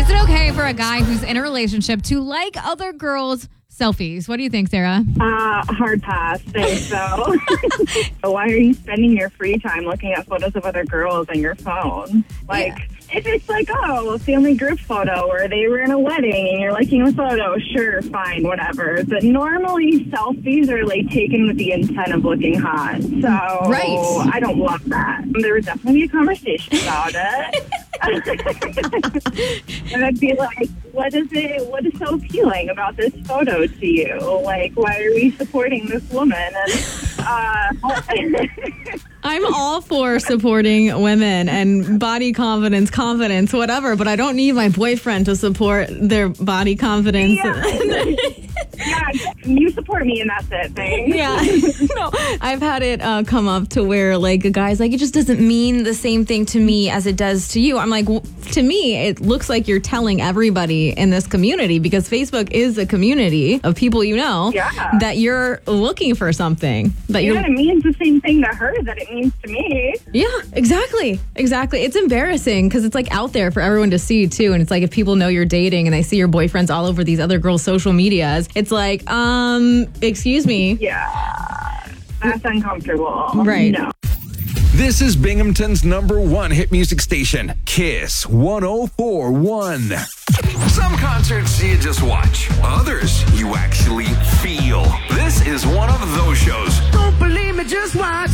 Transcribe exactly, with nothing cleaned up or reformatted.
Is it okay for a guy who's in a relationship to like other girls' selfies? What do you think, Sarah? Uh, hard pass. Thanks, so. Why are you spending your free time looking at photos of other girls on your phone? Like, yeah. If it's like, oh, a family group photo or they were in a wedding and you're liking a photo, sure, fine, whatever. But normally selfies are like taken with the intent of looking hot. So right. I don't love that. There would definitely be a conversation about it. And I'd be like, what is it? What is so appealing about this photo to you? Like, why are we supporting this woman? And uh, I'm all for supporting women and body confidence, confidence, whatever, but I don't need my boyfriend to support their body confidence. Yeah, yeah you support me and that's it. Thanks. Yeah. No, I've had it uh, come up to where like a guy's like, it just doesn't mean the same thing to me as it does to you. I'm like, well, to me, it looks like you're telling everybody in this community, because Facebook is a community of people you know, yeah. that you're looking for something. That yeah, you're, it means the same thing to her that it means to me. Yeah, exactly. Exactly. It's embarrassing because it's like out there for everyone to see too. And it's like if people know you're dating and they see your boyfriends all over these other girls' social medias, it's like, um, excuse me. Yeah, that's uncomfortable. Right. No. This is Binghamton's number one hit music station, Kiss one oh four point one. Some concerts you just watch, others you actually feel. This is one of those shows. Don't believe me, just watch.